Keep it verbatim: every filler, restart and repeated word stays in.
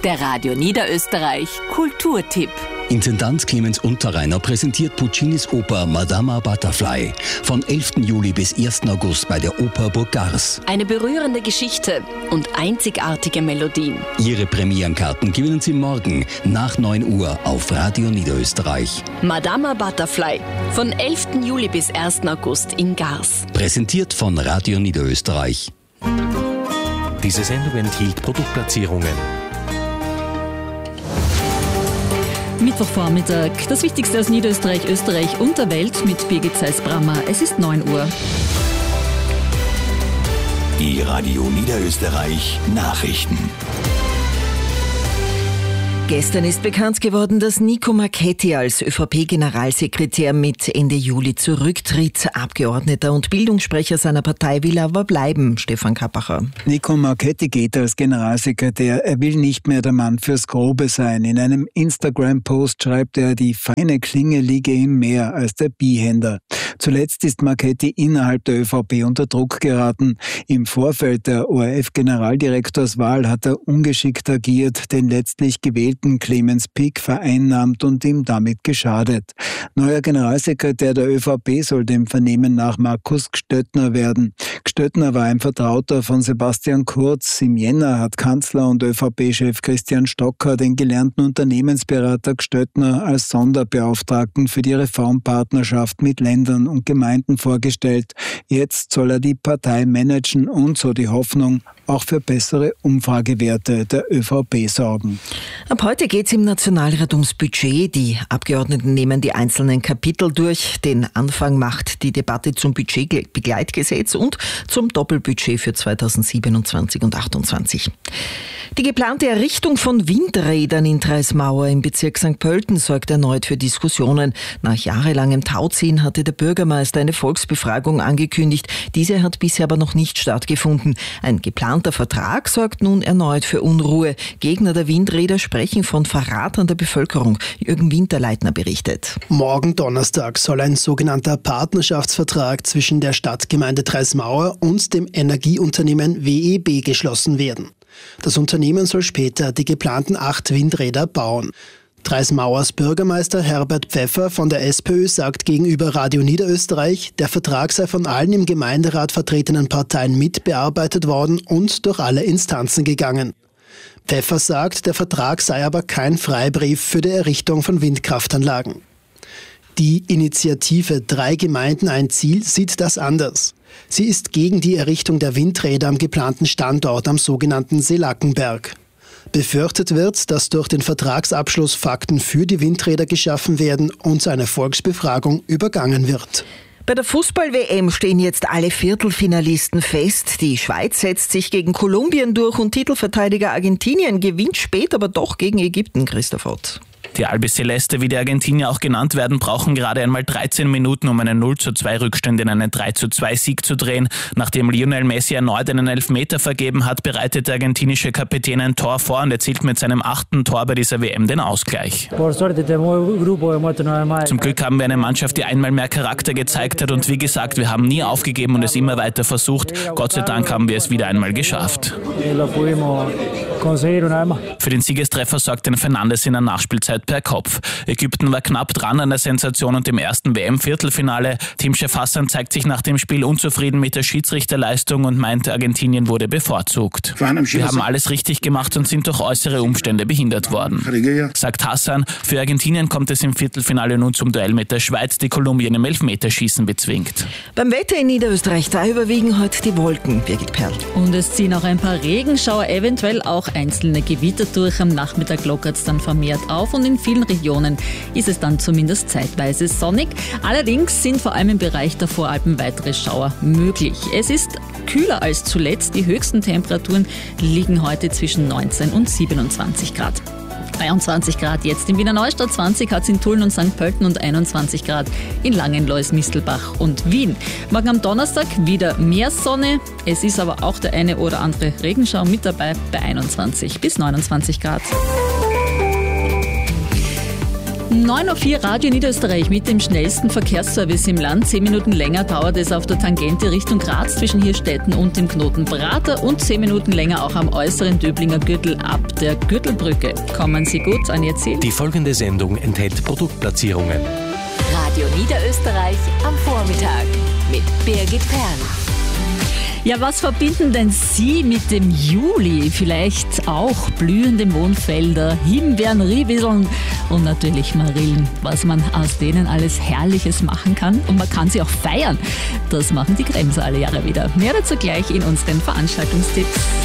Der Radio Niederösterreich Kulturtipp. Intendant Clemens Unterreiner präsentiert Puccinis Oper Madama Butterfly von elften Juli bis ersten August bei der Oper Burg Gars. Eine berührende Geschichte und einzigartige Melodien. Ihre Premierenkarten gewinnen Sie morgen nach neun Uhr auf Radio Niederösterreich. Madama Butterfly von elften Juli bis ersten August in Gars. Präsentiert von Radio Niederösterreich. Diese Sendung enthielt Produktplatzierungen. Mittwochvormittag, das Wichtigste aus Niederösterreich, Österreich und der Welt mit Birgit Seis-Brammer. Es ist neun Uhr. Die Radio Niederösterreich Nachrichten. Gestern ist bekannt geworden, dass Nico Marchetti als ÖVP-Generalsekretär mit Ende Juli zurücktritt. Abgeordneter und Bildungssprecher seiner Partei will aber bleiben, Stefan Kappacher. Nico Marchetti geht als Generalsekretär. Er will nicht mehr der Mann fürs Grobe sein. In einem Instagram-Post schreibt er, die feine Klinge liege ihm mehr als der Bihänder. Zuletzt ist Marchetti innerhalb der ÖVP unter Druck geraten. Im Vorfeld der O R F-Generaldirektorswahl hat er ungeschickt agiert, den letztlich gewählten Clemens Pick vereinnahmt und ihm damit geschadet. Neuer Generalsekretär der ÖVP soll dem Vernehmen nach Markus Gstöttner werden. Gstöttner war ein Vertrauter von Sebastian Kurz. Im Jänner hat Kanzler und ÖVP-Chef Christian Stocker den gelernten Unternehmensberater Gstöttner als Sonderbeauftragten für die Reformpartnerschaft mit Ländern und Gemeinden vorgestellt. Jetzt soll er die Partei managen und, so die Hoffnung, auch für bessere Umfragewerte der ÖVP sorgen. Ab heute geht es im Nationalrat ums Budget. Die Abgeordneten nehmen die einzelnen Kapitel durch. Den Anfang macht die Debatte zum Budgetbegleitgesetz und zum Doppelbudget für zweitausendsiebenundzwanzig und achtundzwanzig. Die geplante Errichtung von Windrädern in Treismauer im Bezirk Sankt Pölten sorgt erneut für Diskussionen. Nach jahrelangem Tauziehen hatte der Bürgermeister eine Volksbefragung angekündigt. Diese hat bisher aber noch nicht stattgefunden. Ein geplanter Vertrag sorgt nun erneut für Unruhe. Gegner der Windräder sprechen von Verrat an der Bevölkerung. Jürgen Winterleitner berichtet. Morgen Donnerstag soll ein sogenannter Partnerschaftsvertrag zwischen der Stadtgemeinde Treismauer und dem Energieunternehmen W E B geschlossen werden. Das Unternehmen soll später die geplanten acht Windräder bauen. Treismauers Bürgermeister Herbert Pfeffer von der SPÖ sagt gegenüber Radio Niederösterreich, der Vertrag sei von allen im Gemeinderat vertretenen Parteien mitbearbeitet worden und durch alle Instanzen gegangen. Pfeffer sagt, der Vertrag sei aber kein Freibrief für die Errichtung von Windkraftanlagen. Die Initiative Drei Gemeinden ein Ziel sieht das anders. Sie ist gegen die Errichtung der Windräder am geplanten Standort am sogenannten Seelackenberg. Befürchtet wird, dass durch den Vertragsabschluss Fakten für die Windräder geschaffen werden und eine Volksbefragung übergangen wird. Bei der Fußball-W M stehen jetzt alle Viertelfinalisten fest. Die Schweiz setzt sich gegen Kolumbien durch und Titelverteidiger Argentinien gewinnt spät aber doch gegen Ägypten, Christoph Ott. Die Albiceleste, wie die Argentinier auch genannt werden, brauchen gerade einmal dreizehn Minuten, um einen null zu zwei Rückstand in einen drei zu zwei Sieg zu drehen. Nachdem Lionel Messi erneut einen Elfmeter vergeben hat, bereitet der argentinische Kapitän ein Tor vor und erzielt mit seinem achten Tor bei dieser W M den Ausgleich. Zum Glück haben wir eine Mannschaft, die einmal mehr Charakter gezeigt hat und wie gesagt, wir haben nie aufgegeben und es immer weiter versucht. Gott sei Dank haben wir es wieder einmal geschafft. Für den Siegestreffer sorgt ein Fernandes in der Nachspielzeit per Kopf. Ägypten war knapp dran an der Sensation und dem ersten W M-Viertelfinale. Teamchef Hassan zeigt sich nach dem Spiel unzufrieden mit der Schiedsrichterleistung und meint, Argentinien wurde bevorzugt. Wir haben alles richtig gemacht und sind durch äußere Umstände behindert worden, sagt Hassan. Für Argentinien kommt es im Viertelfinale nun zum Duell mit der Schweiz, die Kolumbien im Elfmeterschießen bezwingt. Beim Wetter in Niederösterreich, da überwiegen heute die Wolken, Birgit Perl. Und es ziehen auch ein paar Regenschauer, eventuell auch einzelne Gewitter durch. Am Nachmittag lockert es dann vermehrt auf und in vielen Regionen ist es dann zumindest zeitweise sonnig. Allerdings sind vor allem im Bereich der Voralpen weitere Schauer möglich. Es ist kühler als zuletzt. Die höchsten Temperaturen liegen heute zwischen neunzehn und siebenundzwanzig Grad. dreiundzwanzig Grad jetzt in Wiener Neustadt, zwanzig hat es in Tulln und Sankt Pölten und einundzwanzig Grad in Langenlois, Mistelbach und Wien. Morgen am Donnerstag wieder mehr Sonne. Es ist aber auch der eine oder andere Regenschauer mit dabei bei einundzwanzig bis neunundzwanzig Grad. neun Uhr vier Radio Niederösterreich mit dem schnellsten Verkehrsservice im Land. Zehn Minuten länger dauert es auf der Tangente Richtung Graz zwischen Hirstetten und dem Knoten Prater und zehn Minuten länger auch am äußeren Döblinger Gürtel ab der Gürtelbrücke. Kommen Sie gut an Ihr Ziel? Die folgende Sendung enthält Produktplatzierungen. Radio Niederösterreich am Vormittag mit Birgit Perl. Ja, was verbinden denn Sie mit dem Juli? Vielleicht auch blühende Mohnfelder, Himbeeren, Riehwisseln und natürlich Marillen. Was man aus denen alles Herrliches machen kann. Und man kann sie auch feiern. Das machen die Kremser alle Jahre wieder. Mehr dazu gleich in unseren Veranstaltungstipps.